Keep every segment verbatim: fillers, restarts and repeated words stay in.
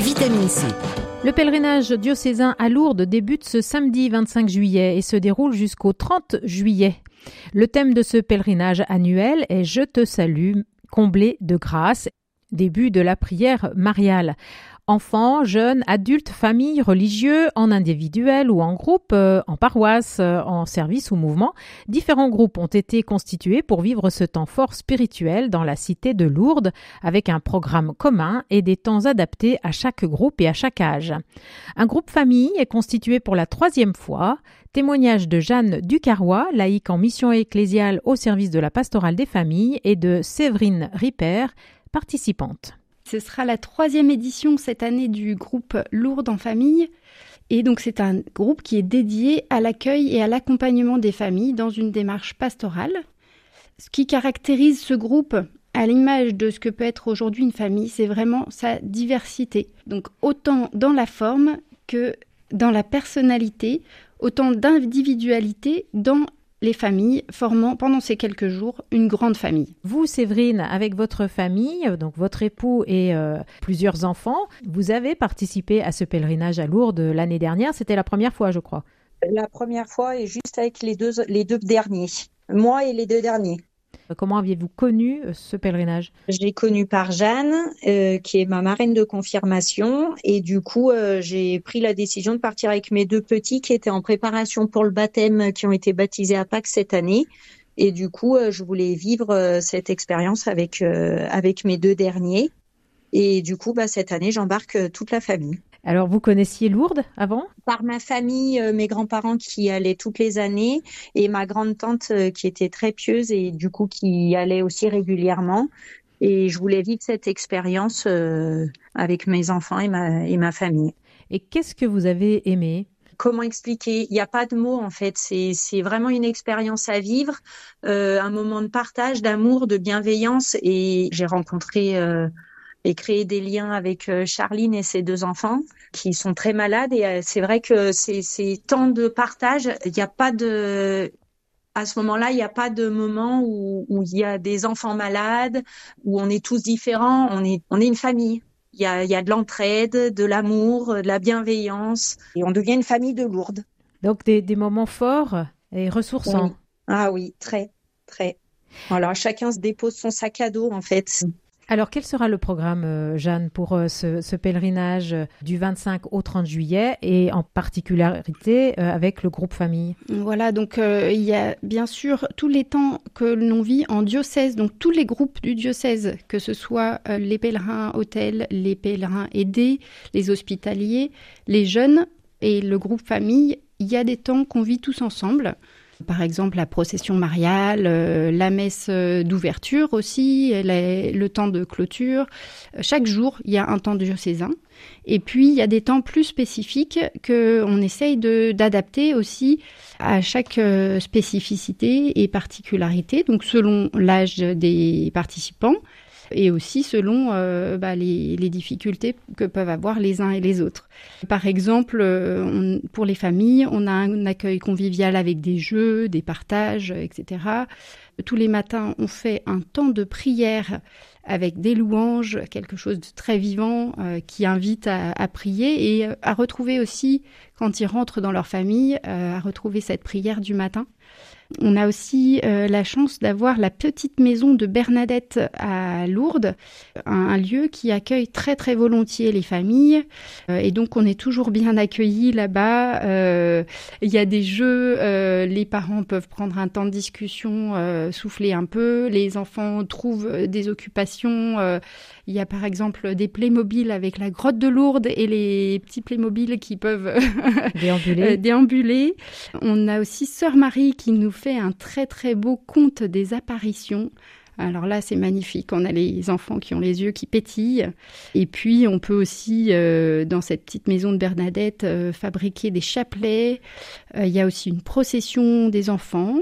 Vitamine C. Le pèlerinage diocésain à Lourdes débute ce samedi vingt-cinq juillet et se déroule jusqu'au trente juillet. Le thème de ce pèlerinage annuel est « Je te salue, comblé de grâce », début de la prière mariale. Enfants, jeunes, adultes, familles, religieux, en individuel ou en groupe, euh, en paroisse, euh, en service ou mouvement, différents groupes ont été constitués pour vivre ce temps fort spirituel dans la cité de Lourdes avec un programme commun et des temps adaptés à chaque groupe et à chaque âge. Un groupe famille est constitué pour la troisième fois. Témoignage de Jeanne Ducarrois, laïque en mission ecclésiale au service de la pastorale des familles, et de Séverine Ripper, participante. Ce sera la troisième édition cette année du groupe Lourdes en famille. Et donc c'est un groupe qui est dédié à l'accueil et à l'accompagnement des familles dans une démarche pastorale. Ce qui caractérise ce groupe, à l'image de ce que peut être aujourd'hui une famille, c'est vraiment sa diversité. Donc autant dans la forme que dans la personnalité, autant d'individualité dans les familles formant pendant ces quelques jours une grande famille. Vous, Séverine, avec votre famille, donc votre époux et euh, plusieurs enfants, vous avez participé à ce pèlerinage à Lourdes l'année dernière. C'était la première fois, je crois. La première fois et juste avec les deux, les deux derniers. Moi et les deux derniers. Comment aviez-vous connu ce pèlerinage ? Je l'ai connu par Jeanne, euh, qui est ma marraine de confirmation. Et du coup, euh, j'ai pris la décision de partir avec mes deux petits qui étaient en préparation pour le baptême, qui ont été baptisés à Pâques cette année. Et du coup, euh, je voulais vivre euh, cette expérience avec, euh, avec mes deux derniers. Et du coup, bah, cette année, j'embarque euh, toute la famille. Alors, vous connaissiez Lourdes avant ? Par ma famille, euh, mes grands-parents qui y allaient toutes les années et ma grande-tante euh, qui était très pieuse et du coup qui y allait aussi régulièrement. Et je voulais vivre cette expérience euh, avec mes enfants et ma, et ma famille. Et qu'est-ce que vous avez aimé ? Comment expliquer ? Il n'y a pas de mots en fait. C'est, c'est vraiment une expérience à vivre, euh, un moment de partage, d'amour, de bienveillance. Et j'ai rencontré... Euh, et créer des liens avec Charline et ses deux enfants qui sont très malades. Et c'est vrai que c'est, c'est tant de partage. Il n'y a pas de, à ce moment-là, il n'y a pas de moment où, où il y a des enfants malades, où on est tous différents. On est, on est une famille. Il y a, il y a de l'entraide, de l'amour, de la bienveillance. Et on devient une famille de Lourdes. Donc des, des moments forts et ressourçants. Oui. Ah oui, très, très. Voilà, chacun se dépose son sac à dos, en fait. Alors, quel sera le programme, euh, Jeanne, pour euh, ce, ce pèlerinage du vingt-cinq au trente juillet et en particularité euh, avec le groupe famille ? Voilà, donc euh, il y a bien sûr tous les temps que l'on vit en diocèse, donc tous les groupes du diocèse, que ce soit euh, les pèlerins hôtels, les pèlerins aidés, les hospitaliers, les jeunes et le groupe famille, il y a des temps qu'on vit tous ensemble. Par exemple, la procession mariale, euh, la messe d'ouverture aussi, les, le temps de clôture. Chaque jour, il y a un temps diocésain. Et puis, il y a des temps plus spécifiques qu'on essaye de, d'adapter aussi à chaque euh, spécificité et particularité, donc selon l'âge des participants et aussi selon euh, bah, les, les difficultés que peuvent avoir les uns et les autres. Par exemple, euh, on, pour les familles, on a un accueil convivial avec des jeux, des partages, et cetera. Tous les matins, on fait un temps de prière avec des louanges, quelque chose de très vivant euh, qui invite à, à prier et à retrouver aussi, quand ils rentrent dans leur famille, euh, à retrouver cette prière du matin. On a aussi euh, la chance d'avoir la petite maison de Bernadette à Lourdes, un, un lieu qui accueille très très volontiers les familles euh, et donc on est toujours bien accueillis là-bas. Euh, il y a des jeux, euh, les parents peuvent prendre un temps de discussion, euh, souffler un peu, les enfants trouvent des occupations. Euh, il y a par exemple des Playmobil avec la grotte de Lourdes et les petits Playmobil qui peuvent déambuler. déambuler. On a aussi Sœur Marie qui nous fait un très très beau conte des apparitions. Alors là, c'est magnifique. On a les enfants qui ont les yeux qui pétillent. Et puis, on peut aussi, euh, dans cette petite maison de Bernadette, euh, fabriquer des chapelets. Euh, il y a aussi une procession des enfants.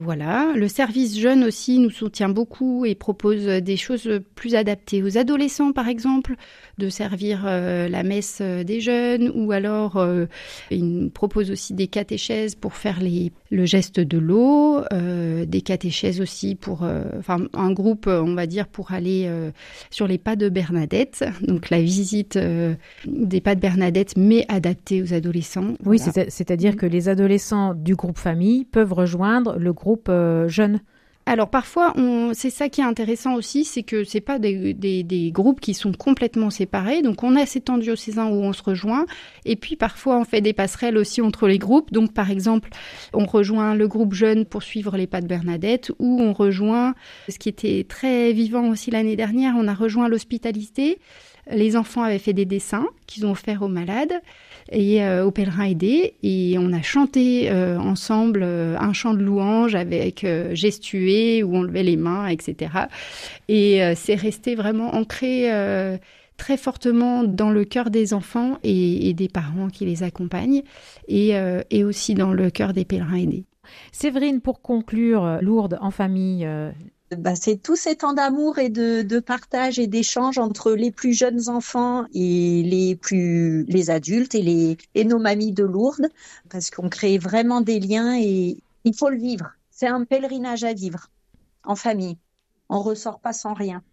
Voilà, le service jeune aussi nous soutient beaucoup et propose des choses plus adaptées aux adolescents, par exemple, de servir euh, la messe des jeunes, ou alors euh, il nous propose aussi des catéchèses pour faire les, le geste de l'eau, euh, des catéchèses aussi pour, euh, enfin un groupe, on va dire, pour aller euh, sur les pas de Bernadette, donc la visite euh, des pas de Bernadette, mais adaptée aux adolescents. Oui, Voilà. c'est, c'est-à-dire que les adolescents du groupe famille peuvent rejoindre le groupe Euh, jeunes. Alors parfois, on, c'est ça qui est intéressant aussi, c'est que c'est pas des, des, des groupes qui sont complètement séparés. Donc on a ces temps diocésains où on se rejoint, et puis parfois on fait des passerelles aussi entre les groupes. Donc par exemple, on rejoint le groupe jeune pour suivre les pas de Bernadette, ou on rejoint, ce qui était très vivant aussi l'année dernière, on a rejoint l'hospitalité. Les enfants avaient fait des dessins qu'ils ont offerts aux malades et euh, aux pèlerins aidés, et on a chanté euh, ensemble euh, un chant de louange avec euh, gestué où on levait les mains, et cetera. Et euh, c'est resté vraiment ancré euh, très fortement dans le cœur des enfants et, et des parents qui les accompagnent, et, euh, et aussi dans le cœur des pèlerins aidés. Séverine, pour conclure, Lourdes en famille, euh... Bah, c'est tout ces temps d'amour et de, de partage et d'échange entre les plus jeunes enfants et les plus les adultes et les et nos mamies de Lourdes, parce qu'on crée vraiment des liens et il faut le vivre. C'est un pèlerinage à vivre en famille. On ressort pas sans rien.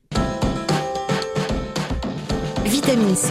Vitamine C.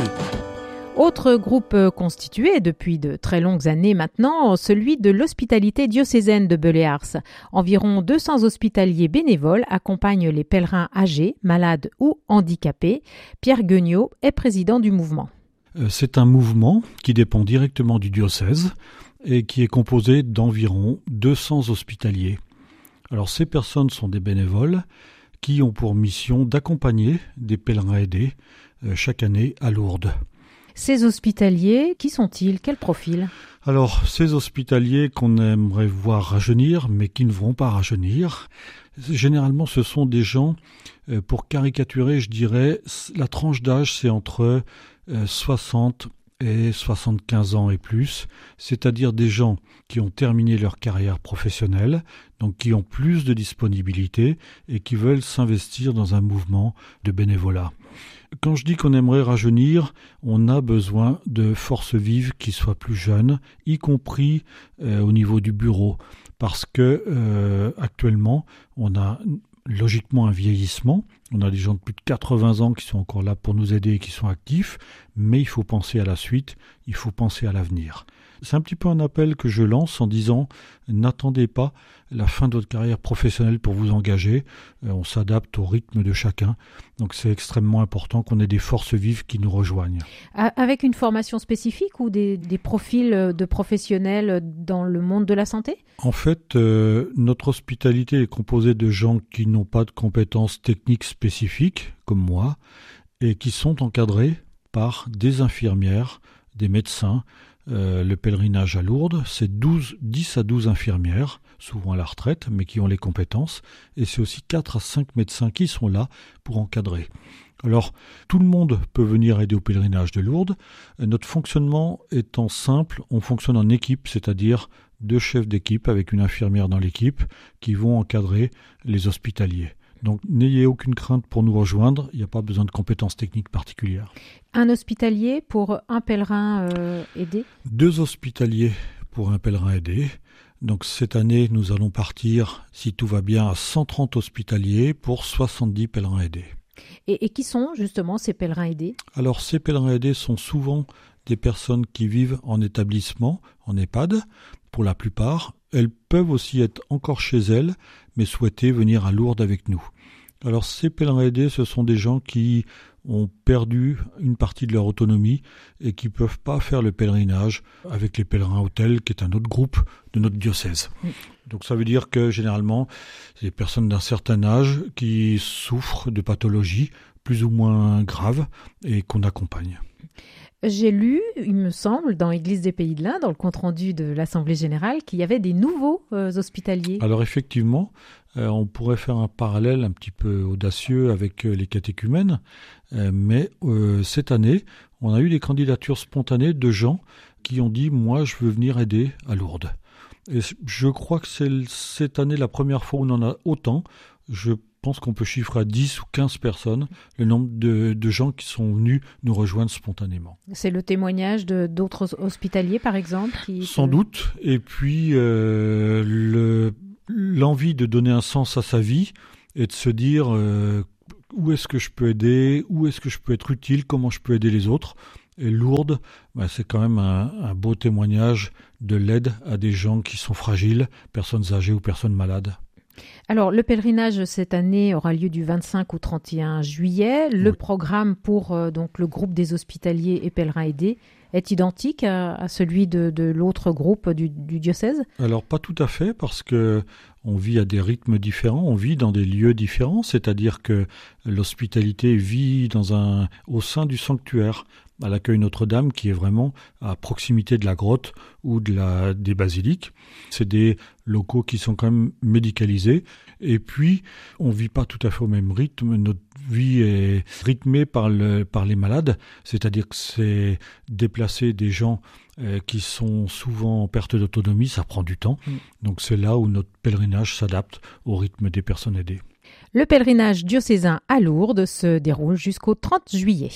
Autre groupe constitué depuis de très longues années maintenant, celui de l'hospitalité diocésaine de Belley-Ars. Environ deux cents hospitaliers bénévoles accompagnent les pèlerins âgés, malades ou handicapés. Pierre Guignot est président du mouvement. C'est un mouvement qui dépend directement du diocèse et qui est composé d'environ deux cents hospitaliers. Alors ces personnes sont des bénévoles qui ont pour mission d'accompagner des pèlerins aidés chaque année à Lourdes. Ces hospitaliers, qui sont-ils? Quel profil? Alors, ces hospitaliers qu'on aimerait voir rajeunir, mais qui ne vont pas rajeunir, généralement ce sont des gens, euh, pour caricaturer, je dirais, la tranche d'âge c'est entre euh, soixante et soixante-quinze ans et plus, c'est-à-dire des gens qui ont terminé leur carrière professionnelle, donc qui ont plus de disponibilité et qui veulent s'investir dans un mouvement de bénévolat. Quand je dis qu'on aimerait rajeunir, on a besoin de forces vives qui soient plus jeunes, y compris euh, au niveau du bureau, parce que euh, actuellement, on a logiquement un vieillissement. On a des gens de plus de quatre-vingts ans qui sont encore là pour nous aider et qui sont actifs, mais il faut penser à la suite, il faut penser à l'avenir. C'est un petit peu un appel que je lance en disant « N'attendez pas la fin de votre carrière professionnelle pour vous engager. Euh, on s'adapte au rythme de chacun. Donc c'est extrêmement important qu'on ait des forces vives qui nous rejoignent. » Avec une formation spécifique ou des, des profils de professionnels dans le monde de la santé? En fait, euh, notre hospitalité est composée de gens qui n'ont pas de compétences techniques spécifiques, comme moi, et qui sont encadrés par des infirmières, des médecins. Euh, le pèlerinage à Lourdes, c'est douze, dix à douze infirmières, souvent à la retraite, mais qui ont les compétences, et c'est aussi quatre à cinq médecins qui sont là pour encadrer. Alors, tout le monde peut venir aider au pèlerinage de Lourdes. Notre fonctionnement étant simple, on fonctionne en équipe, c'est-à-dire deux chefs d'équipe avec une infirmière dans l'équipe qui vont encadrer les hospitaliers. Donc n'ayez aucune crainte pour nous rejoindre, il n'y a pas besoin de compétences techniques particulières. Un hospitalier pour un pèlerin euh, aidé? Deux hospitaliers pour un pèlerin aidé. Donc cette année, nous allons partir, si tout va bien, à cent trente hospitaliers pour soixante-dix pèlerins aidés. Et, et qui sont justement ces pèlerins aidés? Alors ces pèlerins aidés sont souvent des personnes qui vivent en établissement, en EHPAD, pour la plupart. Elles peuvent aussi être encore chez elles, mais souhaiter venir à Lourdes avec nous. Alors ces pèlerins aidés, ce sont des gens qui ont perdu une partie de leur autonomie et qui ne peuvent pas faire le pèlerinage avec les pèlerins hôtels, qui est un autre groupe de notre diocèse. Mmh. Donc ça veut dire que généralement, c'est des personnes d'un certain âge qui souffrent de pathologies plus ou moins graves et qu'on accompagne. J'ai lu, il me semble, dans l'Église des Pays de l'Ain, dans le compte-rendu de l'Assemblée générale, qu'il y avait des nouveaux euh, hospitaliers. Alors effectivement, euh, on pourrait faire un parallèle un petit peu audacieux avec euh, les catéchumènes, euh, mais euh, cette année, on a eu des candidatures spontanées de gens qui ont dit « moi, je veux venir aider à Lourdes ». Et je crois que c'est cette année la première fois où on en a autant. Je pense qu'on peut chiffrer à dix ou quinze personnes le nombre de, de gens qui sont venus nous rejoindre spontanément. C'est le témoignage de, d'autres hospitaliers, par exemple qui Sans te... doute. Et puis, euh, le, l'envie de donner un sens à sa vie et de se dire euh, où est-ce que je peux aider, où est-ce que je peux être utile, comment je peux aider les autres. Et Lourdes, bah, c'est quand même un, un beau témoignage de l'aide à des gens qui sont fragiles, personnes âgées ou personnes malades. Alors, le pèlerinage cette année aura lieu du vingt-cinq au trente et un juillet. Le oui. programme pour euh, donc, le groupe des hospitaliers et pèlerins aidés est identique à, à celui de, de l'autre groupe du, du diocèse ? Alors, pas tout à fait, parce que on vit à des rythmes différents, on vit dans des lieux différents, c'est-à-dire que l'hospitalité vit dans un, au sein du sanctuaire, à l'accueil Notre-Dame, qui est vraiment à proximité de la grotte ou de la, des basiliques. C'est des locaux qui sont quand même médicalisés. Et puis, on ne vit pas tout à fait au même rythme. Notre vie est rythmée par, le, par les malades, c'est-à-dire que c'est déplacer des gens euh, qui sont souvent en perte d'autonomie, ça prend du temps. Mmh. Donc c'est là où notre pèlerinage s'adapte au rythme des personnes aidées. Le pèlerinage diocésain à Lourdes se déroule jusqu'au trente juillet.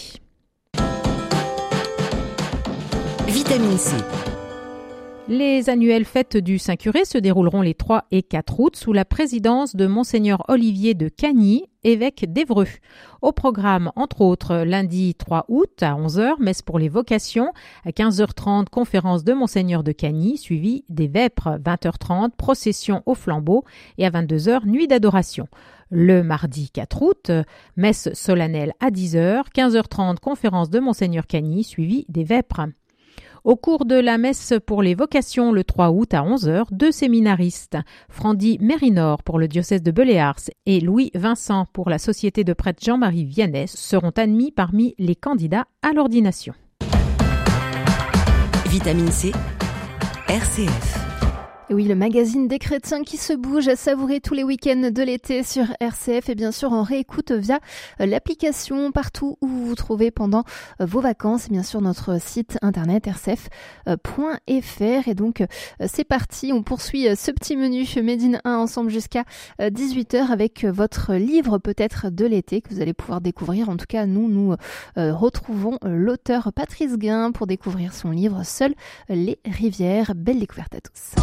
Vitamine C. Les annuelles fêtes du Saint-Curé se dérouleront les trois et quatre août sous la présidence de Monseigneur Olivier de Cagny, évêque d'Évreux. Au programme, entre autres, lundi trois août à onze heures, messe pour les vocations, à quinze heures trente, conférence de Monseigneur de Cagny, suivie des vêpres, vingt heures trente, procession au flambeau et à vingt-deux heures, nuit d'adoration. Le mardi quatre août, messe solennelle à dix heures, quinze heures trente, conférence de Monseigneur Cagny, suivie des vêpres. Au cours de la messe pour les vocations le trois août à onze heures, deux séminaristes, Frandy Mérinor pour le diocèse de Beléars et Louis Vincent pour la société de prêtres Jean-Marie Vianney, seront admis parmi les candidats à l'ordination. Vitamine C, R C F. Et oui, le magazine des chrétiens qui se bouge à savourer tous les week-ends de l'été sur R C F et bien sûr en réécoute via l'application partout où vous vous trouvez pendant vos vacances et bien sûr notre site internet r c f point f r. Et donc c'est parti, on poursuit ce petit menu Made in un ensemble jusqu'à dix-huit heures avec votre livre peut-être de l'été que vous allez pouvoir découvrir. En tout cas, nous, nous retrouvons l'auteur Patrice Guin pour découvrir son livre Seules les rivières. Belle découverte à tous.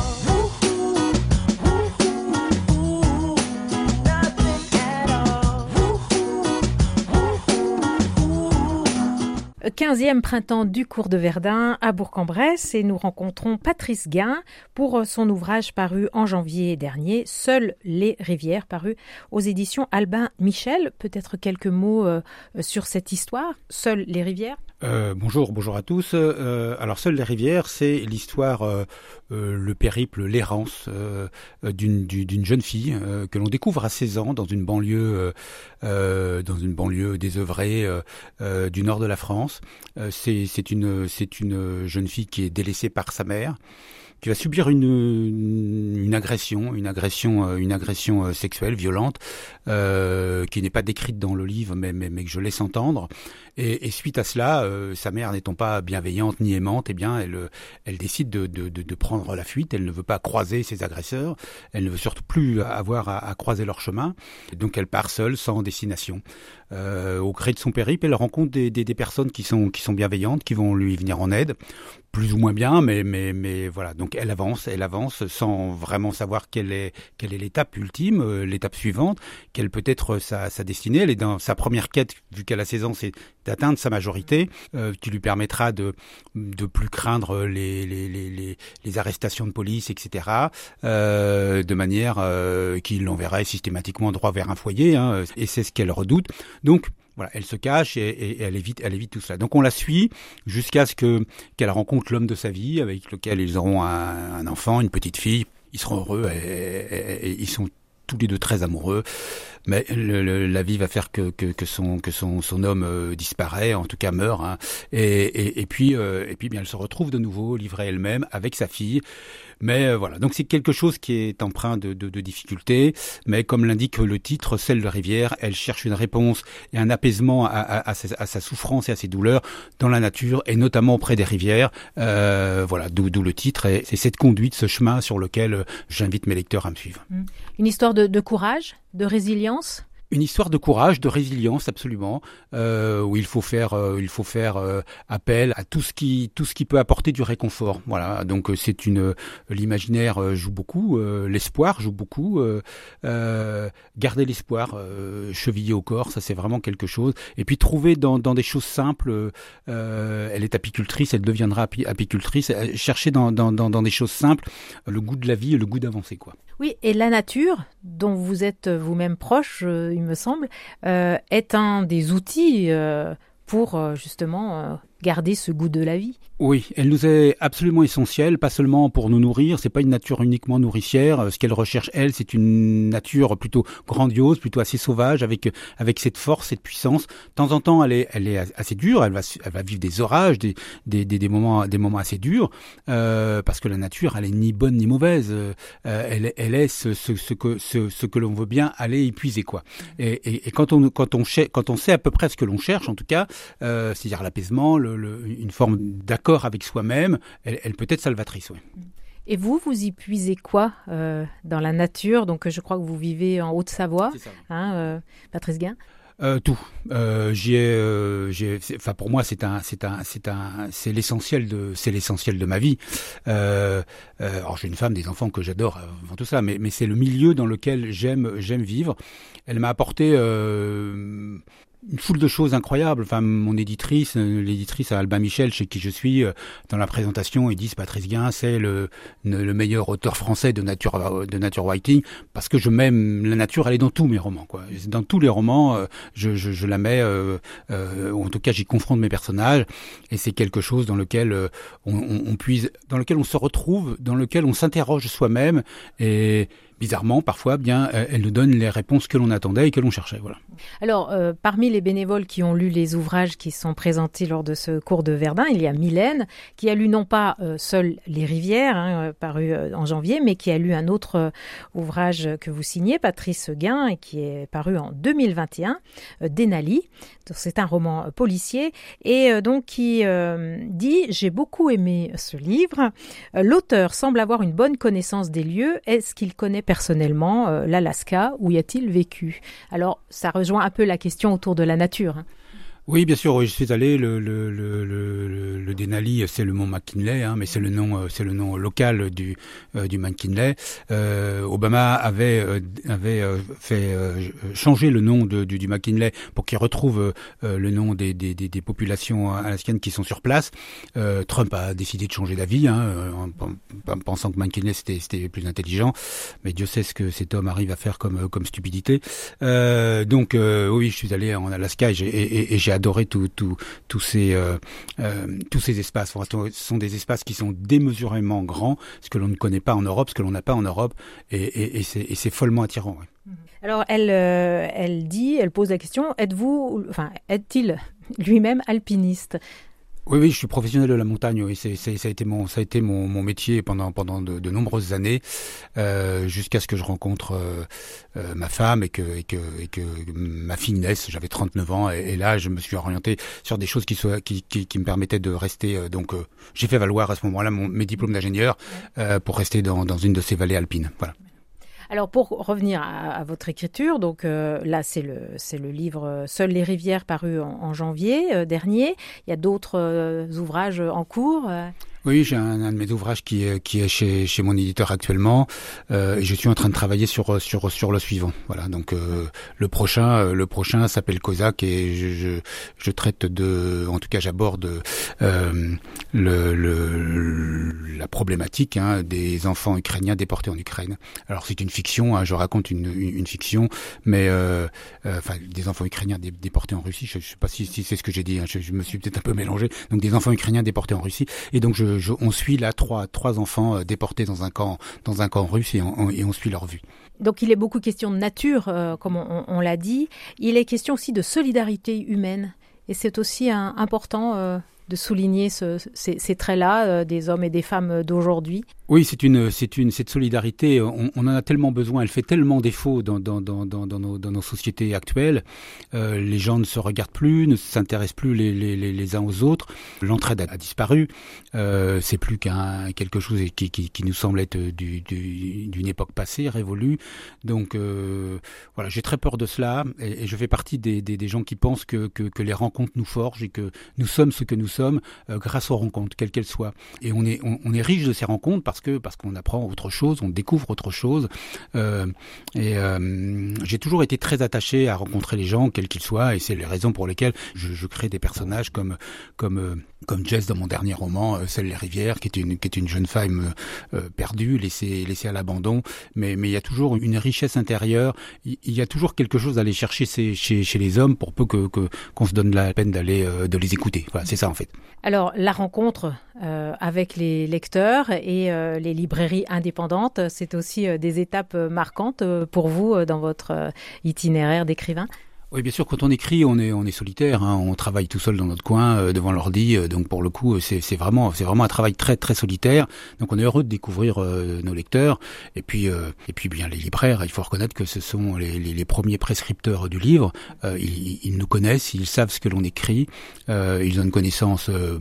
quinzième printemps du cours de Verdun à Bourg-en-Bresse et nous rencontrons Patrice Guin pour son ouvrage paru en janvier dernier, Seules les rivières, paru aux éditions Albin Michel. Peut-être quelques mots euh, sur cette histoire, Seules les rivières. Euh, bonjour, bonjour à tous. Euh, alors, Seules les rivières, c'est l'histoire, euh, euh, le périple, l'errance euh, d'une, d'une jeune fille euh, que l'on découvre à seize ans dans une banlieue, euh, dans une banlieue désœuvrée euh, euh, du nord de la France. Euh, c'est, c'est une, c'est une jeune fille qui est délaissée par sa mère, qui va subir une, une, une agression, une agression, une agression sexuelle violente, euh, qui n'est pas décrite dans le livre, mais, mais, mais que je laisse entendre. Et, et suite à cela, euh, sa mère n'étant pas bienveillante ni aimante, eh bien, elle, elle décide de, de, de, de prendre la fuite. Elle ne veut pas croiser ses agresseurs. Elle ne veut surtout plus avoir à, à croiser leur chemin. Et donc, elle part seule, sans destination. Euh, au gré de son périple, elle rencontre des, des, des personnes qui sont, qui sont bienveillantes, qui vont lui venir en aide, plus ou moins bien, mais, mais, mais voilà. Donc, elle avance, elle avance sans vraiment savoir quelle est, quelle est l'étape ultime, euh, l'étape suivante, quelle peut être sa, sa destinée. Elle est dans sa première quête, vu qu'elle a seize ans, c'est d'atteindre sa majorité, euh, qui lui permettra de de plus craindre les les les les, les arrestations de police, et cetera. Euh, de manière euh, qui l'enverrait systématiquement droit vers un foyer, hein, et c'est ce qu'elle redoute. Donc voilà, elle se cache et, et, et elle évite, elle évite tout cela. Donc on la suit jusqu'à ce que qu'elle rencontre l'homme de sa vie, avec lequel ils auront un, un enfant, une petite fille. Ils seront heureux et, et, et ils sont tous les deux très amoureux. Mais le, le, la vie va faire que, que, que son que son son homme euh, disparaît, en tout cas meurt. Hein. Et, et, et puis euh, et puis bien elle se retrouve de nouveau livrée elle-même avec sa fille. Mais euh, voilà, donc c'est quelque chose qui est empreint de, de, de difficultés. Mais comme l'indique le titre, Celle de rivière, elle cherche une réponse et un apaisement à, à, à, sa, à sa souffrance et à ses douleurs dans la nature et notamment auprès des rivières. Euh, voilà, d'où, d'où le titre. Et c'est cette conduite, ce chemin sur lequel j'invite mes lecteurs à me suivre. Une histoire de, de courage, de résilience. Une histoire de courage, de résilience, absolument, euh, où il faut faire, euh, il faut faire euh, appel à tout ce qui, tout ce qui peut apporter du réconfort. Voilà. Donc c'est une, euh, l'imaginaire euh, joue beaucoup, euh, l'espoir joue beaucoup. Euh, euh, garder l'espoir, euh, chevillé au corps, ça c'est vraiment quelque chose. Et puis trouver dans, dans des choses simples. Euh, elle est apicultrice, elle deviendra api- apicultrice. Chercher dans, dans, dans, dans des choses simples le goût de la vie et le goût d'avancer, quoi. Oui, et la nature, dont vous êtes vous-même proche, euh, il me semble, euh, est un des outils euh, pour euh, justement euh, garder ce goût de la vie. Oui, elle nous est absolument essentielle, pas seulement pour nous nourrir, c'est pas une nature uniquement nourricière. Ce qu'elle recherche, elle, c'est une nature plutôt grandiose, plutôt assez sauvage, avec avec cette force, cette puissance. De temps en temps, elle est elle est assez dure, elle va elle va vivre des orages, des des des, des moments des moments assez durs, euh, parce que la nature, elle est ni bonne ni mauvaise. Euh, elle elle est ce ce ce que ce, ce que l'on veut bien aller épuiser, quoi. Et, et, et quand on quand on quand on sait à peu près ce que l'on cherche, en tout cas, euh, c'est-à-dire l'apaisement, le, le, une forme d'accord avec soi-même, elle, elle peut être salvatrice. Oui. Et vous, vous y puisez quoi euh, dans la nature? Donc, je crois que vous vivez en Haute-Savoie, c'est ça. Hein, euh, Patrice Guin. Euh, tout. Euh, j'y ai, euh, j'ai, enfin pour moi c'est un, c'est un, c'est un, c'est l'essentiel de, c'est l'essentiel de ma vie. Euh, euh, alors j'ai une femme, des enfants que j'adore avant tout ça, mais mais c'est le milieu dans lequel j'aime, j'aime vivre. Elle m'a apporté euh, une foule de choses incroyables. Enfin, mon éditrice, l'éditrice à Albin Michel, chez qui je suis, dans la présentation, ils disent Patrice Guin, c'est le, le meilleur auteur français de nature, de nature writing, parce que je m'aime la nature, elle est dans tous mes romans, quoi. Dans tous les romans, je, je, je la mets, euh, euh, ou en tout cas, j'y confronte mes personnages, et c'est quelque chose dans lequel on, on, on puise, dans lequel on se retrouve, dans lequel on s'interroge soi-même, et bizarrement, parfois, bien, elle nous donne les réponses que l'on attendait et que l'on cherchait. Voilà. Alors, euh, parmi les bénévoles qui ont lu les ouvrages qui sont présentés lors de ce cours de Verdun, il y a Mylène, qui a lu non pas euh, seul Les Rivières, hein, paru euh, en janvier, mais qui a lu un autre euh, ouvrage que vous signez, Patrice Guin, et qui est paru en deux mille vingt et un, euh, Denali. C'est un roman euh, policier, et euh, donc qui euh, dit « J'ai beaucoup aimé ce livre. Euh, L'auteur semble avoir une bonne connaissance des lieux. Est-ce qu'il connaît personnellement euh, l'Alaska? Où y a-t-il vécu ?» Alors, ça rejoint un peu la question autour de la nature. Hein. Oui, bien sûr, oui, je suis allé. Le, le, le, le, le Denali, c'est le mont McKinley, hein, mais c'est le nom, c'est le nom local du, euh, du McKinley. Euh, Obama avait, euh, avait euh, fait euh, changer le nom de, du, du McKinley pour qu'il retrouve euh, le nom des, des, des, des populations alaskiennes qui sont sur place. Euh, Trump a décidé de changer d'avis, hein, en, en pensant que McKinley c'était, c'était plus intelligent. Mais Dieu sait ce que cet homme arrive à faire comme, comme stupidité. Euh, donc, euh, oui, je suis allé en Alaska et j'ai, et, et j'ai adoré tous tout, tout ces, euh, euh, tous ces espaces. Enfin, ce sont des espaces qui sont démesurément grands, ce que l'on ne connaît pas en Europe, ce que l'on n'a pas en Europe, et, et, et, c'est, et c'est follement attirant. Ouais. Alors, elle, euh, elle dit, elle pose la question, êtes-vous, enfin, est-il lui-même alpiniste ? Oui, oui, je suis professionnel de la montagne. Oui, c'est, c'est, ça a été mon, ça a été mon, mon métier pendant pendant de, de nombreuses années, euh, jusqu'à ce que je rencontre euh, euh, ma femme et que et que et que ma fille naisse. J'avais trente-neuf ans et, et là, je me suis orienté sur des choses qui soient qui qui, qui me permettaient de rester. Euh, donc, euh, j'ai fait valoir à ce moment-là mon, mes diplômes d'ingénieur euh, pour rester dans dans une de ces vallées alpines. Voilà. Alors pour revenir à, à votre écriture, donc euh, là c'est le c'est le livre Seules les rivières paru en, en janvier euh, dernier. Il y a d'autres euh, ouvrages en cours. Euh... Oui, j'ai un, un de mes ouvrages qui est qui est chez chez mon éditeur actuellement. Euh, et je suis en train de travailler sur sur sur le suivant. Voilà, donc euh, le prochain euh, le prochain s'appelle Kozak et je, je je traite de, en tout cas j'aborde euh, le, le la problématique hein, des enfants ukrainiens déportés en Ukraine. Alors c'est une fiction, hein, je raconte une une, une fiction, mais euh, euh, enfin des enfants ukrainiens dé, déportés en Russie. Je, je sais pas si si c'est ce que j'ai dit. Hein, je, je me suis peut-être un peu mélangé. Donc des enfants ukrainiens déportés en Russie et donc je Je, je, on suit là trois trois enfants euh, déportés dans un camp dans un camp russe et on, on, et on suit leur vie. Donc il est beaucoup question de nature, euh, comme on, on l'a dit. Il est question aussi de solidarité humaine. Et c'est aussi un, important euh, de souligner ce, ces, ces traits-là euh, des hommes et des femmes d'aujourd'hui. Oui, c'est une, c'est une, cette solidarité, on, on en a tellement besoin, elle fait tellement défaut dans, dans, dans, dans, dans, nos, dans nos sociétés actuelles. Euh, les gens ne se regardent plus, ne s'intéressent plus les, les, les, les uns aux autres. L'entraide a, a disparu. Euh, c'est plus qu'un quelque chose qui, qui, qui nous semble être du, du, d'une époque passée, révolue. Donc euh, voilà, j'ai très peur de cela, et, et je fais partie des, des, des gens qui pensent que, que, que les rencontres nous forgent et que nous sommes ce que nous sommes euh, grâce aux rencontres, quelles qu'elles soient. Et on est, on, on est riche de ces rencontres parce que parce qu'on apprend autre chose, on découvre autre chose. Euh, et euh, j'ai toujours été très attaché à rencontrer les gens, quels qu'ils soient, et c'est les raisons pour lesquelles je, je crée des personnages comme comme euh, comme Jess dans mon dernier roman, euh, Celle les rivières, qui est une qui est une jeune femme euh, perdue, laissée laissée à l'abandon. Mais mais il y a toujours une richesse intérieure. Il, il y a toujours quelque chose à aller chercher chez chez, chez les hommes pour peu que, que qu'on se donne la peine d'aller euh, de les écouter. Voilà, c'est ça en fait. Alors la rencontre euh, avec les lecteurs et euh, les librairies indépendantes, c'est aussi euh, des étapes marquantes euh, pour vous euh, dans votre euh, itinéraire d'écrivain. Oui, bien sûr, quand on écrit, on est on est solitaire, hein, on travaille tout seul dans notre coin euh, devant l'ordi, euh, donc pour le coup, c'est c'est vraiment c'est vraiment un travail très très solitaire. Donc on est heureux de découvrir euh, nos lecteurs, et puis euh, et puis bien les libraires, il faut reconnaître que ce sont les les, les premiers prescripteurs du livre. Euh, ils, ils nous connaissent, ils savent ce que l'on écrit, euh, ils ont une connaissance euh,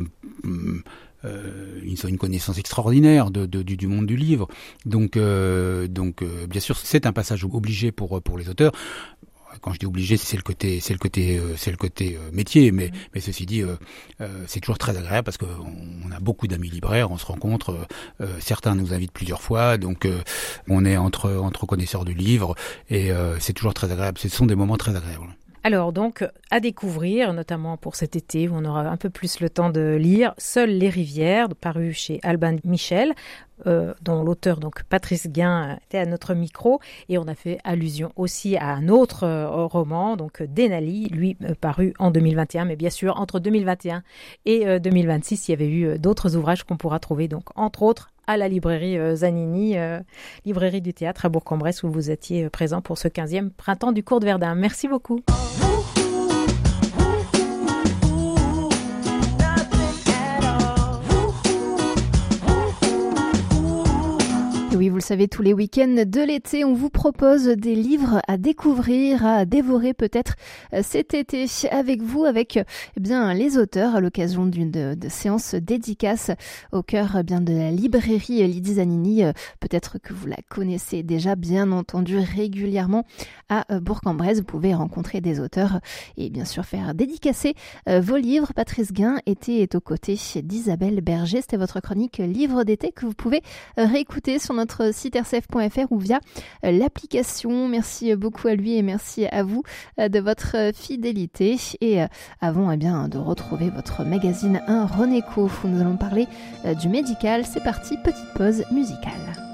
Euh, ils ont une connaissance extraordinaire de, de, du, du monde du livre. Donc, euh, donc euh, bien sûr, c'est un passage obligé pour pour les auteurs. Quand je dis obligé, c'est le côté, c'est le côté, euh, c'est le côté euh, métier. Mais, mais ceci dit, euh, euh, c'est toujours très agréable parce que on, on a beaucoup d'amis libraires, on se rencontre. Euh, certains nous invitent plusieurs fois, donc euh, on est entre entre connaisseurs du livre, et euh, c'est toujours très agréable. Ce sont des moments très agréables. Alors donc, à découvrir, notamment pour cet été où on aura un peu plus le temps de lire, Seules les rivières, paru chez Albin Michel, euh, dont l'auteur, donc Patrice Guin, était à notre micro. Et on a fait allusion aussi à un autre euh, roman, donc Denali, lui euh, paru en deux mille vingt et un. Mais bien sûr, entre deux mille vingt et un et euh, deux mille vingt-six, il y avait eu euh, d'autres ouvrages qu'on pourra trouver, donc entre autres, à la librairie euh, Zanini, euh, librairie du théâtre à Bourg-en-Bresse, où vous étiez euh, présent pour ce quinzième printemps du Cours de Verdun. Merci beaucoup. Oui, vous le savez, tous les week-ends de l'été, on vous propose des livres à découvrir, à dévorer peut-être cet été avec vous, avec eh bien les auteurs à l'occasion d'une de, de séance dédicace au cœur eh bien de la librairie Lydie Zanini. Peut-être que vous la connaissez déjà, bien entendu, régulièrement à Bourg-en-Bresse. Vous pouvez rencontrer des auteurs et bien sûr faire dédicacer vos livres. Patrice Guin était aux côtés d'Isabelle Berger. C'était votre chronique Livre d'été que vous pouvez réécouter sur notre site r c f point f r ou via l'application. Merci beaucoup à lui et merci à vous de votre fidélité. Et avant eh bien, de retrouver votre magazine Un Renéco, où nous allons parler du médical, c'est parti, petite pause musicale.